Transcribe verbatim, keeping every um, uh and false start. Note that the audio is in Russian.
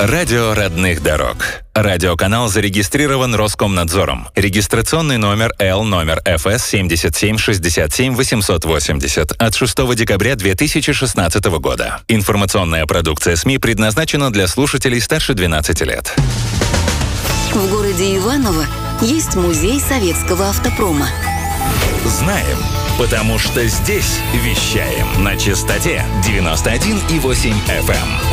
Радио родных дорог. Радиоканал зарегистрирован Роскомнадзором. Регистрационный номер Л номер эф эс семь семь шесть семь восемь восемь ноль от шестого декабря две тысячи шестнадцатого года. Информационная продукция СМИ предназначена для слушателей старше двенадцати лет. В городе Иваново есть музей советского автопрома. Знаем, потому что здесь вещаем на частоте девяносто один и восемь эф эм.